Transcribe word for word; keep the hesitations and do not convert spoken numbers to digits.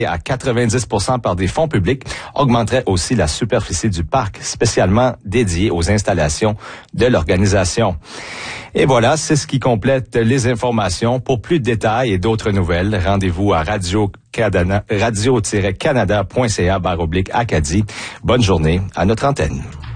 à quatre-vingt-dix pour cent par des fonds publics augmenterait aussi la superficie du parc, spécialement dédiée aux installations de l'organisation. Et voilà, c'est ce qui complète les informations. Pour plus de détails et d'autres nouvelles, rendez-vous à radio radio-canada point c a barre oblique Acadie. Bonne journée à notre antenne.